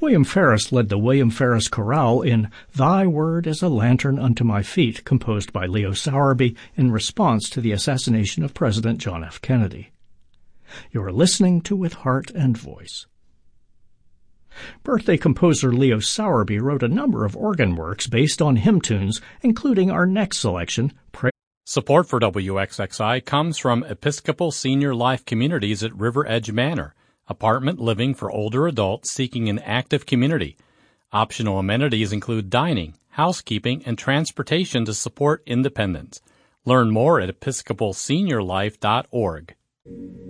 William Ferris led the William Ferris Chorale in Thy Word is a Lantern Unto My Feet, composed by Leo Sowerby in response to the assassination of President John F. Kennedy. You're listening to With Heart and Voice. Birthday composer Leo Sowerby wrote a number of organ works based on hymn tunes, including our next selection, Support for WXXI comes from Episcopal Senior Life Communities at River Edge Manor, apartment living for older adults seeking an active community. Optional amenities include dining, housekeeping, and transportation to support independence. Learn more at episcopalseniorlife.org.